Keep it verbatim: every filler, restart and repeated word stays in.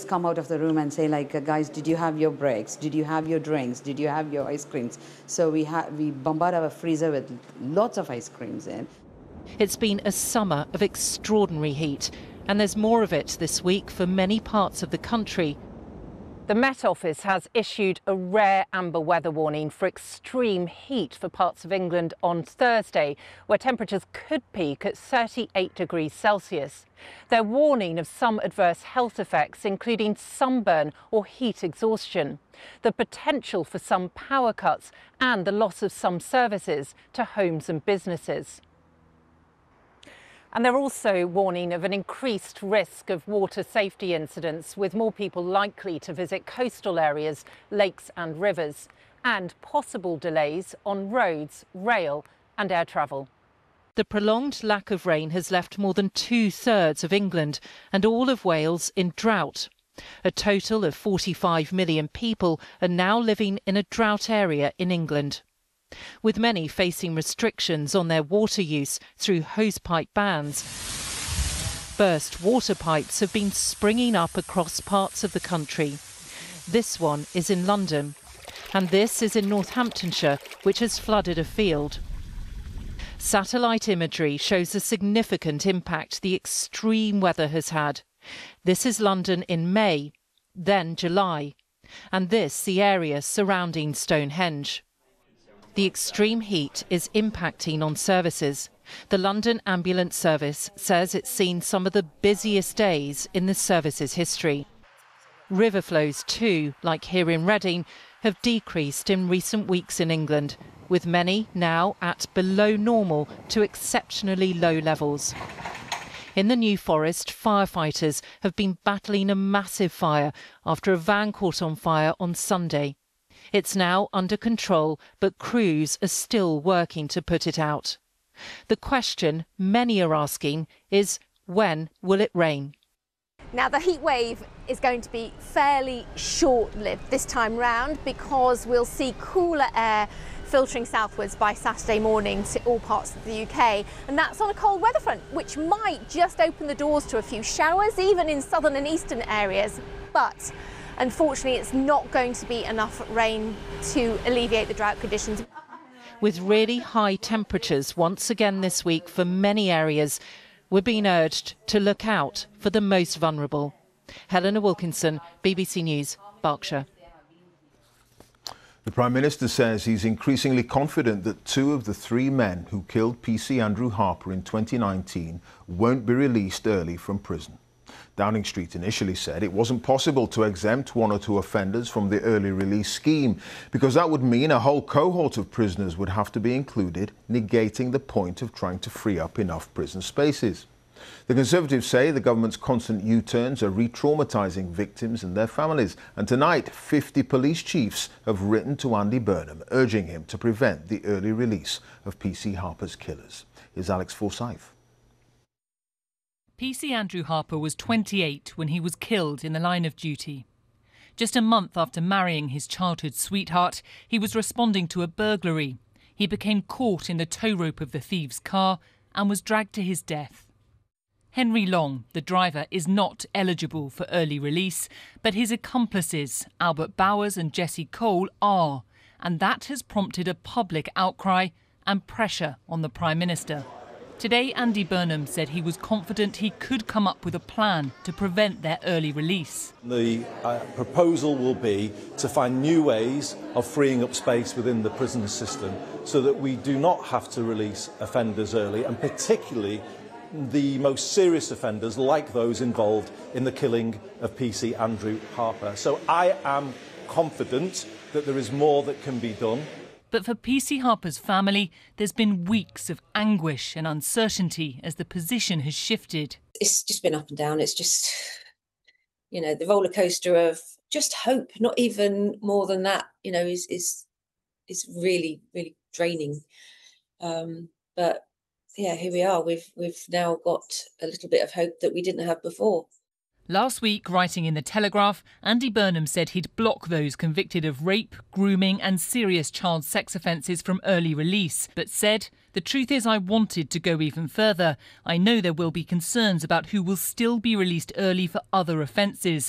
just come out of the room and say, like, guys, did you have your breaks? Did you have your drinks? Did you have your ice creams? So we, ha we bombard our freezer with lots of ice creams in. It's been a summer of extraordinary heat, and there's more of it this week for many parts of the country. The Met Office has issued a rare amber weather warning for extreme heat for parts of England on Thursday, where temperatures could peak at thirty-eight degrees Celsius. They're warning of some adverse health effects, including sunburn or heat exhaustion, the potential for some power cuts and the loss of some services to homes and businesses. And they're also warning of an increased risk of water safety incidents, with more people likely to visit coastal areas, lakes and rivers, and possible delays on roads, rail and air travel. The prolonged lack of rain has left more than two-thirds of England and all of Wales in drought. A total of forty-five million people are now living in a drought area in England, with many facing restrictions on their water use through hosepipe bans. Burst water pipes have been springing up across parts of the country. This one is in London, and this is in Northamptonshire, which has flooded a field. Satellite imagery shows the significant impact the extreme weather has had. This is London in May, then July, and this the area surrounding Stonehenge. The extreme heat is impacting on services. The London Ambulance Service says it's seen some of the busiest days in the service's history. River flows too, like here in Reading, have decreased in recent weeks in England, with many now at below normal to exceptionally low levels. In the New Forest, firefighters have been battling a massive fire after a van caught on fire on Sunday. It's now under control, but crews are still working to put it out. The question many are asking is, when will it rain? Now, the heat wave is going to be fairly short-lived this time round, because we'll see cooler air filtering southwards by Saturday morning to all parts of the U K, and that's on a cold weather front, which might just open the doors to a few showers, even in southern and eastern areas. But unfortunately, it's not going to be enough rain to alleviate the drought conditions. With really high temperatures once again this week for many areas, we're being urged to look out for the most vulnerable. Helena Wilkinson, B B C News, Berkshire. The Prime Minister says he's increasingly confident that two of the three men who killed P C Andrew Harper in twenty nineteen won't be released early from prison. Downing Street initially said it wasn't possible to exempt one or two offenders from the early release scheme, because that would mean a whole cohort of prisoners would have to be included, negating the point of trying to free up enough prison spaces. The Conservatives say the government's constant U-turns are re-traumatising victims and their families, and tonight fifty police chiefs have written to Andy Burnham urging him to prevent the early release of P C Harper's killers. Here's Alex Forsyth. P C Andrew Harper was twenty-eight when he was killed in the line of duty. Just a month after marrying his childhood sweetheart, he was responding to a burglary. He became caught in the tow rope of the thief's car and was dragged to his death. Henry Long, the driver, is not eligible for early release, but his accomplices, Albert Bowers and Jesse Cole, are, and that has prompted a public outcry and pressure on the Prime Minister. Today, Andy Burnham said he was confident he could come up with a plan to prevent their early release. The uh, proposal will be to find new ways of freeing up space within the prison system so that we do not have to release offenders early, and particularly the most serious offenders like those involved in the killing of P C Andrew Harper. So I am confident that there is more that can be done. But for P C Harper's family, there's been weeks of anguish and uncertainty as the position has shifted. It's just been up and down. It's just, you know, the roller coaster of just hope, not even more than that, you know, is is is really, really draining. Um, but yeah, here we are. We've we've now got a little bit of hope that we didn't have before. Last week, writing in The Telegraph, Andy Burnham said he'd block those convicted of rape, grooming and serious child sex offences from early release, but said, "The truth is I wanted to go even further. I know there will be concerns about who will still be released early for other offences,